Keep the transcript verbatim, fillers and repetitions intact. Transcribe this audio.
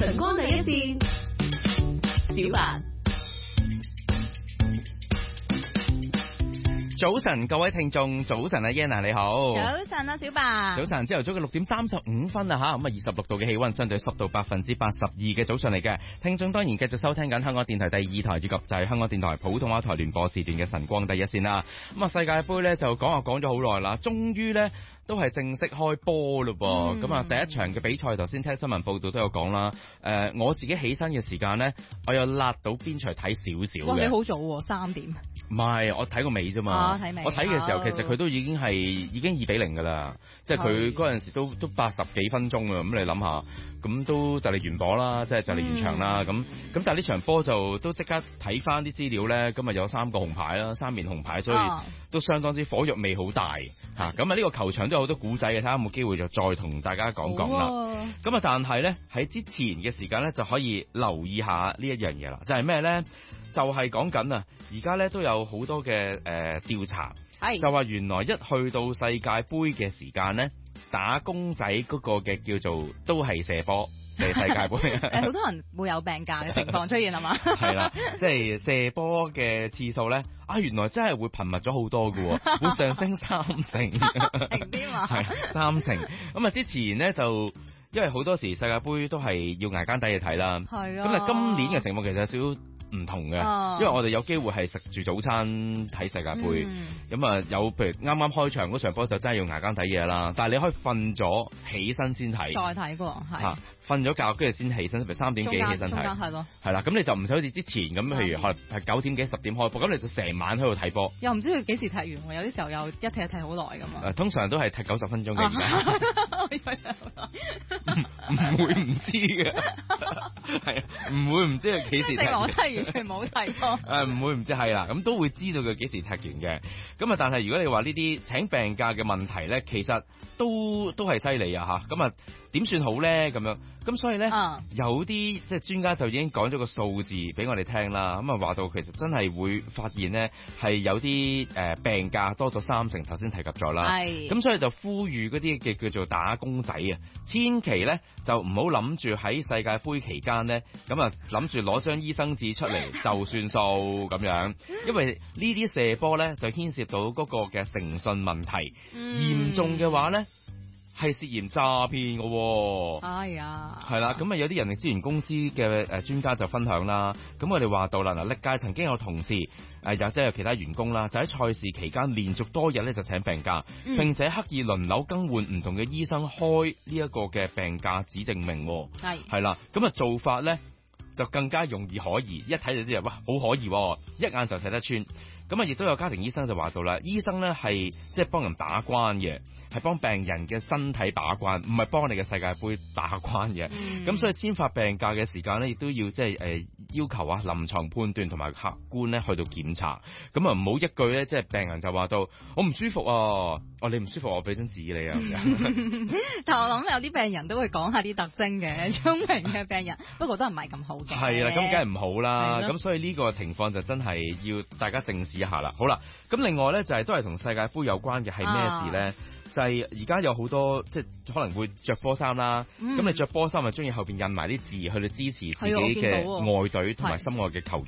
晨光第一線，小白。 早晨，各位聽眾，早晨啊 Yana 你好。 早晨啊，小白。 早晨，朝頭早嘅六點三十五分啊吓，咁啊二十六度嘅氣溫，相對濕度百分之八十二嘅早上嚟嘅。聽眾當然繼續收聽緊香港電台第二台以及就係香港電台普通話台聯播時段嘅晨光第一線啦。咁啊世界盃咧就講啊講咗好耐啦，終於咧都係正式開波咯噃。咁啊、嗯、第一場嘅比賽，頭先聽新聞報道都有講啦。誒、呃，我自己起身嘅時間咧，我有辣到邊場睇少少嘅。 哇，你好早喎、啊，三點。 唔係，我睇個尾啫嘛。 睇尾。 我睇嘅時候，其實佢都已經係已經二比零噶啦，即係佢嗰陣時都都八十幾分鐘啊。咁你諗下，咁都就嚟完波啦，即係就嚟完場啦。咁咁、嗯、但係呢場波就都即刻睇翻啲資料咧，今日有三個紅牌啦，三面紅牌，所以都相當之火藥味好大嚇。咁啊呢個球場都有好多古仔嘅，睇下有冇機會就再同大家講講啦。咁啊，但係咧喺之前嘅時間咧就可以留意下呢一樣嘢啦，就係咩咧？就係講緊啊，而家咧都有好多嘅誒調查，是就話原來一去到世界盃嘅時間咧，打工仔嗰個嘅叫做都係射波，射世界盃。 誒，好多人會有病假嘅情況出現係嘛？係啦，即係射波嘅次數咧，啊原來真係會頻密咗好多㗎喎，會上升三成。 停啲嘛？ 係三成。咁啊之前咧就因為好多時世界盃都係要捱更抵去睇啦，係啊。咁啊今年嘅情況其實有少少唔同嘅，哦、因為我哋有機會係食住早餐睇世界盃，咁啊、嗯、有譬如啱啱開場嗰場波就真係要捱更抵夜啦，但係你可以瞓咗起身先睇， 再睇過係嚇， 瞓咗覺跟住先起身，譬如三點幾起身睇，係咯，係啦，咁你就唔使好似之前咁，譬如可能係九點幾十點開波，咁你就成晚喺度睇波， 又唔知佢幾時踢完喎，有啲時候又一踢一踢好耐㗎嘛。 通常都係踢九十分鐘嘅，而家唔會唔知嘅，係啊，唔會唔知佢幾時踢。 我真係完全冇睇過。 誒唔會唔知係啦，咁都會知道佢幾時踢完嘅。咁啊，但係如果你話呢啲請病假嘅問題咧，其實都都係犀利啊嚇。咁啊點算好咧？咁樣咁所以咧，嗯、有啲即係專家就已經講咗個數字俾我哋聽啦。咁啊話到其實真係會發現咧係有啲誒病假多咗三成，頭先提及咗啦。係。咁所以就呼籲嗰啲嘅叫做打工仔啊，千祈咧就唔好諗住喺世界盃期間咧，咁啊諗住攞張醫生紙出嚟就算數咁樣，因為呢啲射波咧就牽涉到嗰個嘅誠信問題，嗯、嚴重嘅話咧係涉嫌詐騙嘅喎。哎呀，係啦，咁啊有啲人力資源公司嘅誒專家就分享啦，咁我哋話到啦，嗱歷屆曾經有同事誒，又即係有其他員工啦，就喺賽事期間連續多日咧就請病假，嗯、並且刻意輪流更換唔同嘅醫生開呢一個嘅病假紙證明。係係啦，咁啊做法咧就更加容易可疑，一睇就知啊，哇，好可疑，一眼就睇得穿。咁啊，亦都有家庭醫生就話到啦，醫生咧係即係幫人把關嘅，係幫病人嘅身體把關，唔係幫你嘅世界盃把關嘅。咁、嗯、所以簽發病假嘅時間咧，亦都要即係誒要求啊臨床判斷同埋客觀咧去到檢查。咁啊唔好一句咧，即係病人就話到我唔舒服啊，哦你唔舒服，我俾張紙你啊。 但係我諗有啲病人都會講下啲特徵嘅，聰明嘅病人，不過都唔係咁好嘅。係啦，咁梗係唔好啦。咁所以呢個情況就真係要大家正視一下啦。好啦，咁另外咧就係、是、都係同世界盃有關嘅係咩事咧？啊、就係而家有好多即係可能會着波衫啦。咁、嗯、你着波衫咪中意後邊印埋啲字去到支持自己嘅愛隊同埋心愛嘅球